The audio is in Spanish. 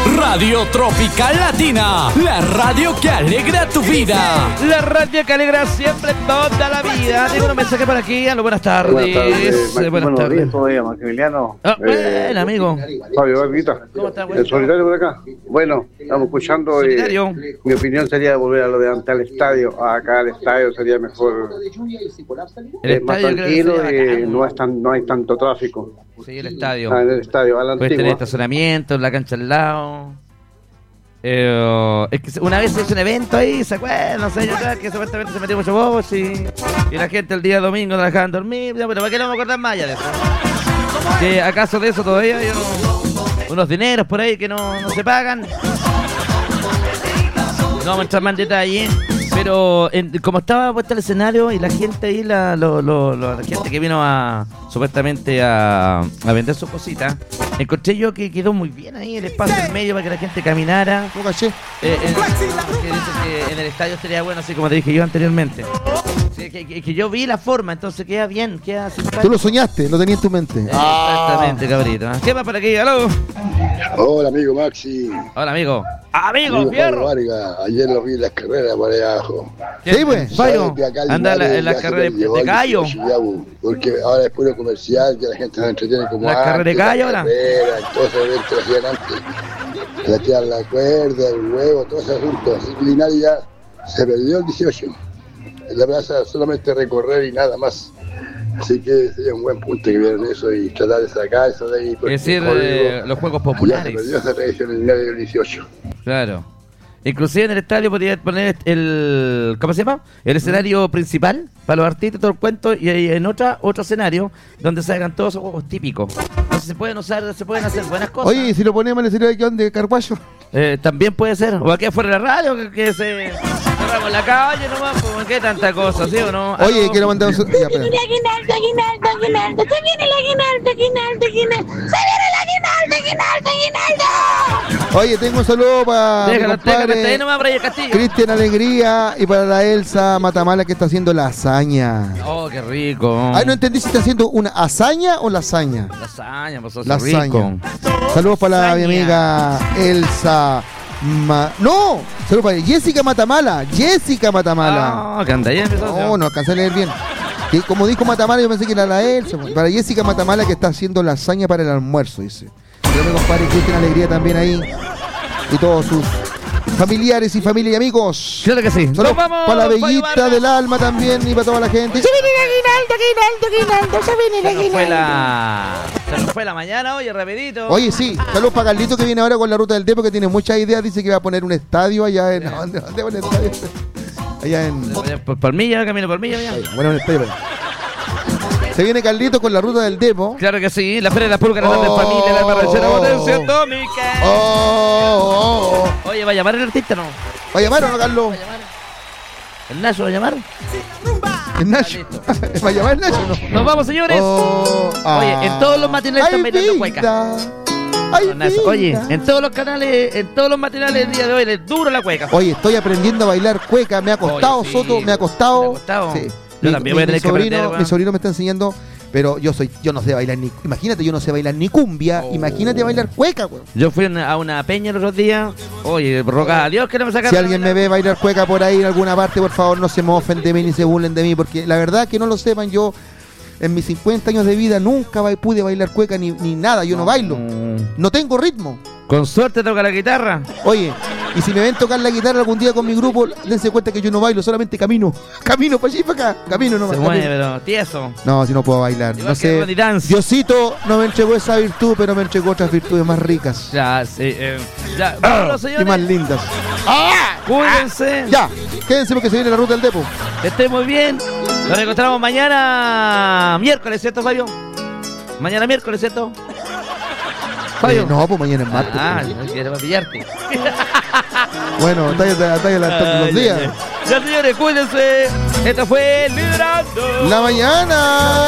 Radio Tropical Latina, la radio que alegra tu vida. La radio que alegra siempre toda la vida. Tengo un mensaje por aquí. Aló, buenas tardes. Buenas tardes todavía, Maximiliano. Bueno, amigo. Fabio Barbita. ¿Cómo está, El solidario por acá. Bueno, estamos escuchando. Mi opinión sería volver a lo de antes al estadio. Acá al estadio sería mejor. Es más tranquilo y no hay tanto tráfico. Sí, el estadio. En el estadio, a la puedes tener antigua. estacionamiento, la cancha al lado. Es que una vez se hizo un evento ahí, ¿se acuerdan? No sé, yo creo que supuestamente se metió mucho bobos y la gente el día domingo no dejaban dormir. Ya, pero ¿para qué no me acuerdan más ya de eso? ¿Que acaso de eso todavía hay unos dineros por ahí que no se pagan? No vamos a entrar más en detalle. Pero como estaba puesto el escenario y la gente ahí, la gente que vino supuestamente a vender sus cositas, encontré yo que quedó muy bien ahí el espacio en medio para que la gente caminara. ¿Cómo caché? Porque dicen que en el estadio sería bueno, así como te dije yo anteriormente. Sí, que yo vi la forma, entonces queda bien, queda simpático. Tú lo soñaste, lo tenías en tu mente. Exactamente, cabrito. ¿Qué más para aquí? ¿Aló? Hola, amigo Maxi. Hola, amigo. ¡Amigo, fierro! Vargas. Ayer lo vi en las carreras por allá abajo. Sí, pues. Fallo, anda en las carreras de gallo. Porque ahora es puro comercial, que la gente se entretiene como ¿Las carreras de gallo ahora? Todos esos eventos que hacían antes. Le tiran la cuerda, el huevo, todo ese asunto. Así que Linares ya se perdió el 18. La plaza solamente recorrer y nada más. Así que sería un buen punto que vieran eso y tratar de sacar eso de ahí. Es decir, los juegos populares. Ya se perdió esa tradición en Linares del 18. Claro. Inclusive en el estadio podría poner el... ¿Cómo se llama? El escenario principal para los artistas, todo el cuento, y en otro escenario donde se hagan todos esos juegos típicos. Entonces se pueden hacer buenas cosas. Oye, ¿y si lo ponemos en el escenario de Carguayo? También puede ser. O aquí afuera de la radio, que se... Cerramos la calle nomás, pues, ¿qué tanta cosa, sí o no? Oye, quiero mandar un... Se viene el aguinaldo. Se viene el aguinaldo. Oye, tengo un saludo para mi compadre Cristian Alegría y para la Elsa Matamala que está haciendo lasaña. Oh, qué rico. Ay, no entendí si está haciendo una hazaña o lasaña. Lasaña, pues sos Lasaña. rico. Saludos para mi amiga Elsa. No, saludos para Jessica Matamala. Que anda ahí empezó. No alcancé a leer bien. Que como dijo Matamala, yo pensé que era la Elsa. Para Jessica Matamala que está haciendo lasaña para el almuerzo, dice. Yo mi compadre Cristian Alegría también ahí. Y todos sus familiares y familia y amigos. Claro que sí. Saludos para la bellita del alma también y para toda la gente. Se viene el aguinaldo. Se viene el aguinaldo. Se nos fue la mañana, oye, rapidito. Oye, sí, saludos para Carlito que viene ahora con la ruta del Depo, que tiene muchas ideas. Dice que va a poner un estadio allá en... ¿Dónde va a poner el estadio? Allá en... Por Palmilla, camino por Palmilla. Bueno, un estadio. Se viene Carlito con la ruta del Depo. Claro que sí, la Feria de la Pulga, la de familia, la barrachera, potencia atómica. Oye, ¿va a llamar el artista o no? ¿Va a llamar o no, Carlos? ¿El Nacho va a llamar? ¿El Nacho? ¿Va a llamar el Nacho o no? Nos vamos, señores. Oye, en todos los matinales están bailando cueca. Oye, en todos los canales, en todos los matinales del día de hoy, les duro la cueca. Oye, estoy aprendiendo a bailar cueca. Me ha costado, Oye, sí. Soto, me ha costado. Sí. Yo también voy a tener que aprender, mi sobrino me está enseñando, pero yo no sé bailar ni... Imagínate, yo no sé bailar ni cumbia. Imagínate bailar cueca, weón. Yo fui a una peña los otros días. Oye, roga a Dios que no me sacaron. Si alguien me ve bailar cueca por ahí en alguna parte, por favor, no se mofen de mí ni se burlen de mí, porque la verdad que no lo sepan, yo en mis 50 años de vida nunca pude bailar cueca ni nada, yo no bailo. No tengo ritmo. Con suerte toca la guitarra. Oye, y si me ven tocar la guitarra algún día con mi grupo, dense cuenta que yo no bailo, solamente camino. Camino para allí y para acá. Camino nomás. Se mueve, pero tieso. No, si no puedo bailar. Igual no sé. Diosito no me entregó esa virtud, pero me entregó otras virtudes más ricas. Ya, sí. Ya, vámonos, señores. Y más lindas. Cuídense. Ya, quédense porque se viene la ruta del Depo. Que estén muy bien. Nos encontramos mañana miércoles, ¿cierto, Fabio? Mañana miércoles, ¿cierto? Fabio. No, pues mañana es martes. No quiero pillarte. Bueno, está adelantando los días. Ya, señores, cuídense. Esto fue Liderando la Mañana.